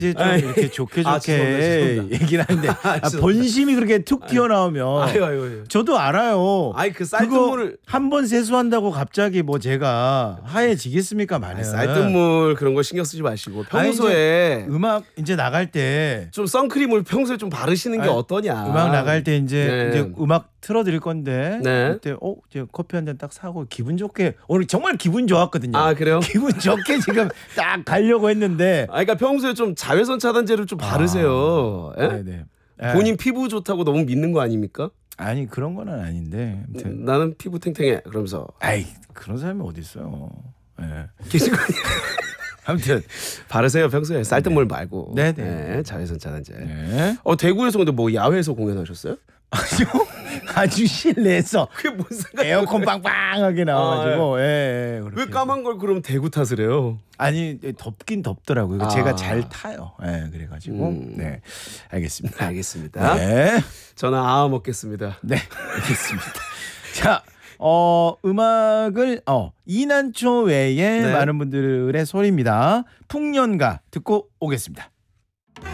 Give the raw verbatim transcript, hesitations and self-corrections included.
이제 좀 아이. 이렇게 좋게 좋게 아, 죄송합니다, 죄송합니다. 얘기를 하는데 아, 아, 죄송합니다. 본심이 그렇게 툭 튀어나오면 아유, 아유, 아유. 저도 알아요. 아이, 그 그거 쌀뜨물을 한 번 세수한다고 갑자기 뭐 제가 하얘지겠습니까, 마냥. 쌀뜨물 그런 거 신경 쓰지 마시고 평소에 음악 이제 나갈 때 좀 선크림을 평소에 좀 바르시는 게 아니, 어떠냐. 음악 나갈 때 이제, 네. 이제 음악 틀어드릴 건데 네. 그때 어 이제 커피 한 잔 딱 사고 기분 좋게 오늘 정말 기분 좋았거든요. 아, 그래요? 기분 좋게 지금 딱 가려고 했는데. 아, 그러니까 평소에 좀 자외선 차단제를 좀 바르세요. 예? 네네. 예. 본인 피부 좋다고 너무 믿는 거 아닙니까? 아니 그런 거는 아닌데. 아무튼. 나는 피부 탱탱해. 그러면서 아이 그런 사람이 어디 있어요. 예. 계신 거 아니에요? 아무튼 바르세요 평소에 쌀뜨물 말고. 네네. 네, 자외선 차단제. 네. 어 대구에서 근데 뭐 야외에서 공연하셨어요? 아주 아주 실내에서 그게 뭔 상관? 에어컨 빵빵하게 나와가지고 예, 예, 그렇게 왜 까만 걸 그럼 대구 탓을 해요? 아니 덥긴 덥더라고요. 아. 제가 잘 타요. 예, 그래가지고 음. 네 알겠습니다. 알겠습니다. 네, 저는 아 먹겠습니다. 네 알겠습니다. 자, 어 음악을 어 이난초 외에 네. 많은 분들의 소리입니다. 풍년가 듣고 오겠습니다.